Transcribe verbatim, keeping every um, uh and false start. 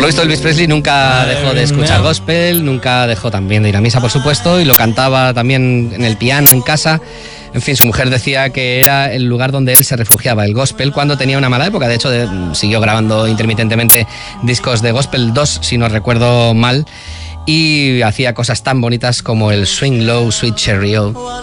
Por lo visto Elvis Presley nunca dejó de escuchar gospel, nunca dejó también de ir a misa, por supuesto, y lo cantaba también en el piano en casa. En fin, su mujer decía que era el lugar donde él se refugiaba, el gospel, cuando tenía una mala época. De hecho, de, siguió grabando intermitentemente discos de gospel, dos, si no recuerdo mal, y hacía cosas tan bonitas como el Swing Low, Sweet Chariot.